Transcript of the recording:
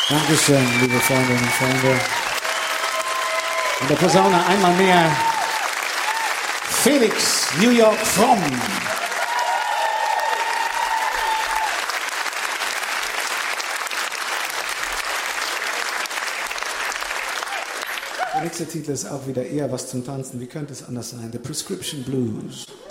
Dankeschön, liebe Freundinnen und Freunde. Und der Posaune einmal mehr Felix New York Fromm. Der nächste Titel ist auch wieder eher was zum Tanzen. Wie könnte es anders sein? The Prescription Blues.